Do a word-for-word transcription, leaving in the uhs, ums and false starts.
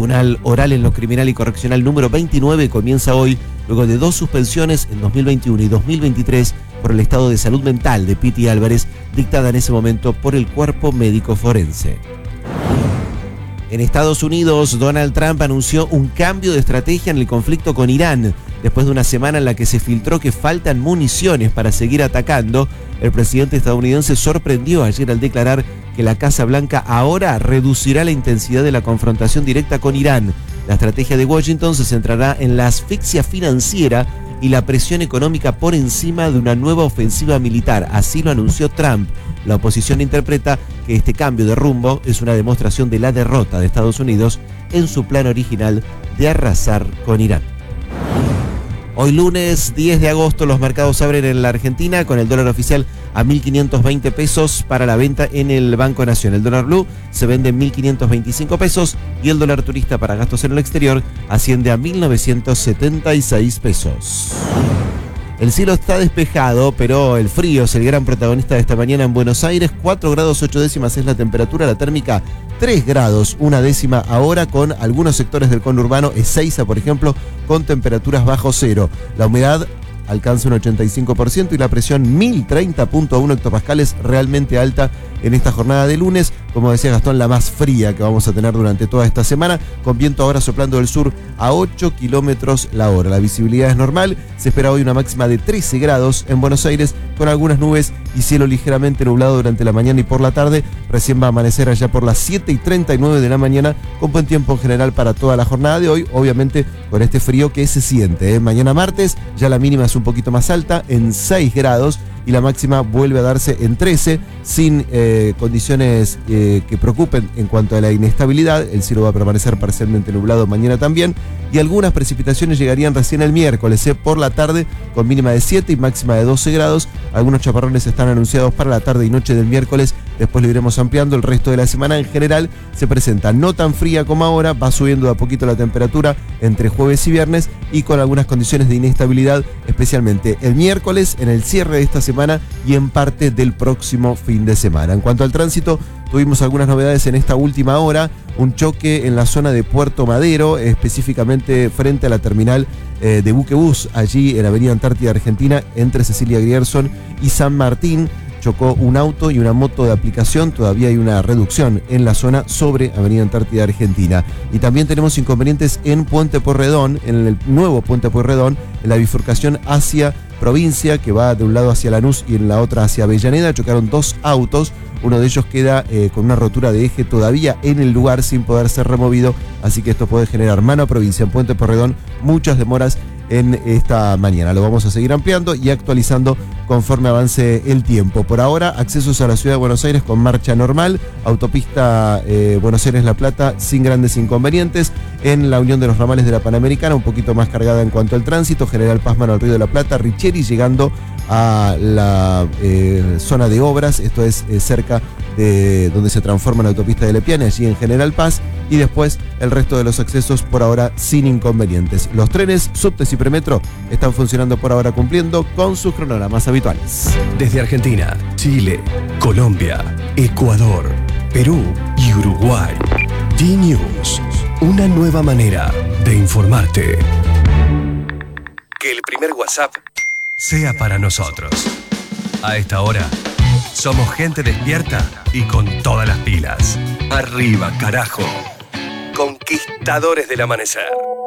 Tribunal Oral en lo Criminal y Correccional número veintinueve comienza hoy, luego de dos suspensiones en dos mil veintiuno y dos mil veintitrés por el estado de salud mental de Piti Álvarez, dictada en ese momento por el Cuerpo Médico Forense. En Estados Unidos, Donald Trump anunció un cambio de estrategia en el conflicto con Irán. Después de una semana en la que se filtró que faltan municiones para seguir atacando, el presidente estadounidense sorprendió ayer al declarar que la Casa Blanca ahora reducirá la intensidad de la confrontación directa con Irán. La estrategia de Washington se centrará en la asfixia financiera y la presión económica por encima de una nueva ofensiva militar. Así lo anunció Trump. La oposición interpreta que este cambio de rumbo es una demostración de la derrota de Estados Unidos en su plan original de arrasar con Irán. Hoy lunes diez de agosto los mercados abren en la Argentina con el dólar oficial a mil quinientos veinte pesos para la venta en el Banco Nación. El dólar blue se vende en mil quinientos veinticinco pesos y el dólar turista para gastos en el exterior asciende a mil novecientos setenta y seis pesos. El cielo está despejado, pero el frío es el gran protagonista de esta mañana en Buenos Aires. cuatro grados ocho décimas es la temperatura, la térmica tres grados una décima ahora, con algunos sectores del conurbano, Ezeiza por ejemplo, con temperaturas bajo cero. La humedad alcanza un ochenta y cinco por ciento y la presión mil treinta punto uno hectopascales, realmente alta en esta jornada de lunes. Como decía Gastón, la más fría que vamos a tener durante toda esta semana, con viento ahora soplando del sur a ocho kilómetros la hora. La visibilidad es normal, se espera hoy una máxima de trece grados en Buenos Aires, con algunas nubes y cielo ligeramente nublado durante la mañana y por la tarde. Recién va a amanecer allá por las siete y treinta y nueve de la mañana, con buen tiempo en general para toda la jornada de hoy, obviamente con este frío que se siente, ¿eh? Mañana martes ya la mínima es un poquito más alta, en seis grados, y la máxima vuelve a darse en trece, sin eh, condiciones eh, que preocupen en cuanto a la inestabilidad. El cielo va a permanecer parcialmente nublado mañana también, y algunas precipitaciones llegarían recién el miércoles eh, por la tarde, con mínima de siete y máxima de doce grados. Algunos chaparrones están anunciados para la tarde y noche del miércoles, después lo iremos ampliando. El resto de la semana en general se presenta no tan fría como ahora, va subiendo de a poquito la temperatura entre jueves y viernes, y con algunas condiciones de inestabilidad, especialmente el miércoles, en el cierre de esta semana y en parte del próximo fin de semana. En cuanto al tránsito, tuvimos algunas novedades en esta última hora. Un choque en la zona de Puerto Madero, específicamente frente a la terminal eh, de buquebús, allí en Avenida Antártida Argentina, entre Cecilia Grierson y San Martín. Chocó un auto y una moto de aplicación. Todavía hay una reducción en la zona sobre Avenida Antártida Argentina. Y también tenemos inconvenientes en Puente Pueyrredón, en el nuevo Puente Pueyrredón, en la bifurcación hacia provincia, que va de un lado hacia Lanús y en la otra hacia Avellaneda. Chocaron dos autos. Uno de ellos queda eh, con una rotura de eje todavía en el lugar sin poder ser removido, así que esto puede generar mano a provincia en Puente Pueyrredón, muchas demoras en esta mañana. Lo vamos a seguir ampliando y actualizando conforme avance el tiempo. Por ahora, accesos a la ciudad de Buenos Aires con marcha normal, autopista eh, Buenos Aires-La Plata sin grandes inconvenientes. En la unión de los ramales de la Panamericana, un poquito más cargada en cuanto al tránsito, General Pazman al Río de la Plata, Richeri llegando a la eh, zona de obras, esto es eh, cerca de donde se transforma la autopista de Lepiane, allí en General Paz, y después el resto de los accesos por ahora sin inconvenientes. Los trenes, subtes y premetro están funcionando por ahora, cumpliendo con sus cronogramas habituales. Desde Argentina, Chile, Colombia, Ecuador, Perú y Uruguay, D-News, una nueva manera de informarte. Que el primer WhatsApp sea para nosotros. A esta hora, somos gente despierta y con todas las pilas. Arriba, carajo. Conquistadores del amanecer.